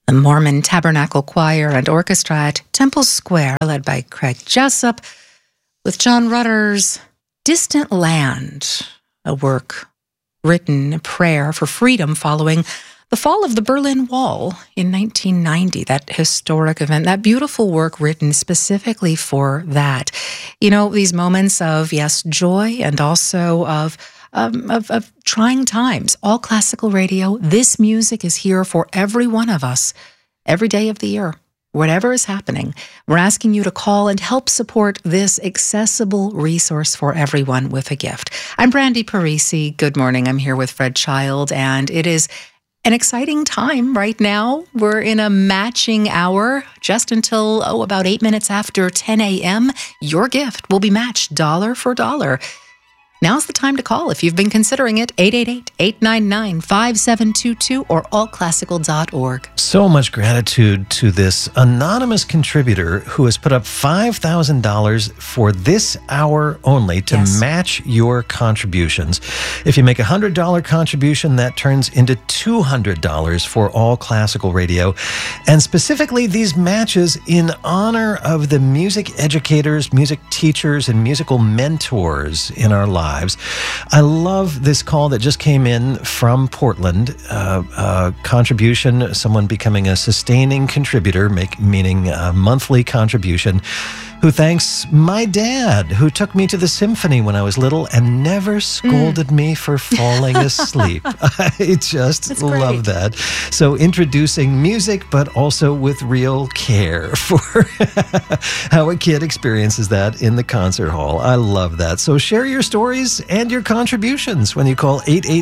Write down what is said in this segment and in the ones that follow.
The Mormon Tabernacle Choir and Orchestra at Temple Square, led by Craig Jessup, with John Rutter's Distant Land, a work written, a prayer for freedom following the fall of the Berlin Wall in 1990, that historic event, that beautiful work written specifically for that. You know, these moments of, yes, joy and also of trying times. All Classical Radio, this music is here for every one of us, every day of the year, whatever is happening. We're asking you to call and help support this accessible resource for everyone with a gift. I'm Brandy Parisi. Good morning. I'm here with Fred Child, and it is an exciting time right now. We're in a matching hour just until, about 8 minutes after 10 a.m. Your gift will be matched dollar for dollar. Now's the time to call if you've been considering it. 888-899-5722 or allclassical.org. So much gratitude to this anonymous contributor who has put up $5,000 for this hour only to match your contributions. If you make a $100 contribution, that turns into $200 for All Classical Radio. And specifically, these matches in honor of the music educators, music teachers, and musical mentors in our lives. I love this call that just came in from Portland. Contribution, someone becoming a sustaining contributor, meaning a monthly contribution, who thanks my dad, who took me to the symphony when I was little and never scolded me for falling asleep. I just love that. So introducing music, but also with real care for how a kid experiences that in the concert hall. I love that. So share your stories and your contributions when you call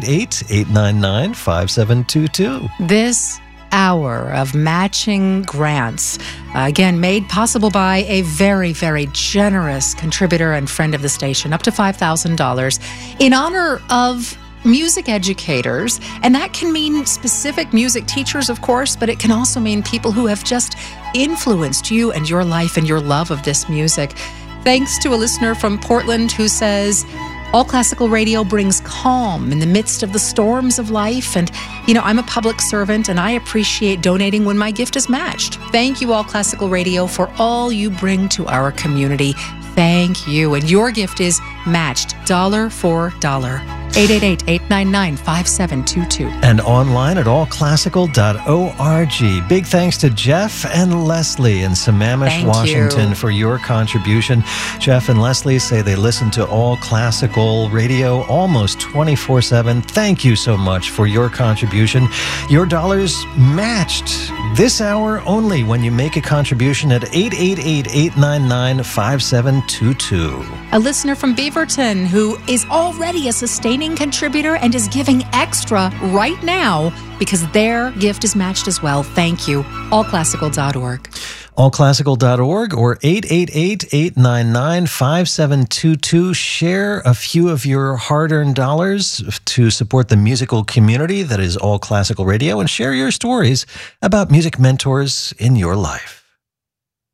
888-899-5722. This hour of matching grants, again, made possible by a very, very generous contributor and friend of the station, up to $5,000 in honor of music educators. And that can mean specific music teachers, of course, but it can also mean people who have just influenced you and your life and your love of this music. Thanks to a listener from Portland who says, All Classical Radio brings calm in the midst of the storms of life. And, you know, I'm a public servant and I appreciate donating when my gift is matched. Thank you, All Classical Radio, for all you bring to our community. Thank you. And your gift is matched dollar for dollar. 888-899-5722. And online at allclassical.org. Big thanks to Jeff and Leslie in Sammamish, Washington, for your contribution. Jeff and Leslie say they listen to All Classical Radio almost 24/7. Thank you so much for your contribution. Your dollars matched this hour only when you make a contribution at 888-899-5722. A listener from Beaverton who is already a sustaining contributor and is giving extra right now because their gift is matched as well. Thank you. Allclassical.org. Allclassical.org or 888-899-5722. Share a few of your hard-earned dollars to support the musical community that is All Classical Radio, and share your stories about music mentors in your life.